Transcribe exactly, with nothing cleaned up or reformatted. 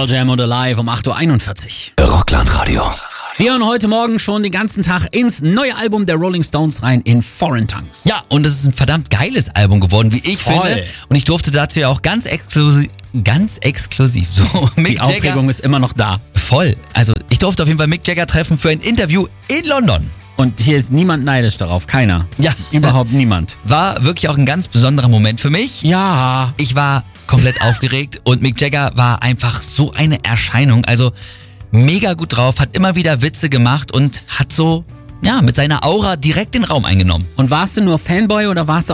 Pearl Jam oder Live um acht Uhr einundvierzig. Rockland-Radio. Wir hören heute Morgen schon den ganzen Tag ins neue Album der Rolling Stones rein, in Foreign Tongues. Ja, und es ist ein verdammt geiles Album geworden, wie ich Voll. finde. Und ich durfte dazu ja auch ganz exklusiv, ganz exklusiv, so Mick Die Jagger. Aufregung ist immer noch da. Voll. Also ich durfte auf jeden Fall Mick Jagger treffen für ein Interview in London. Und hier ist niemand neidisch darauf, keiner. Ja. Überhaupt niemand. War wirklich auch ein ganz besonderer Moment für mich. Ja. Ich war komplett aufgeregt und Mick Jagger war einfach so eine Erscheinung. Also mega gut drauf, hat immer wieder Witze gemacht und hat so, ja, mit seiner Aura direkt den Raum eingenommen. Und warst du nur Fanboy oder warst du